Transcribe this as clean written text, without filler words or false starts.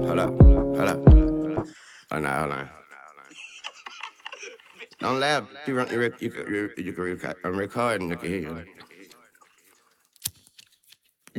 hold up, hold up. Hold on, hold on. Don't laugh. You can record. I'm recording. You can hear you.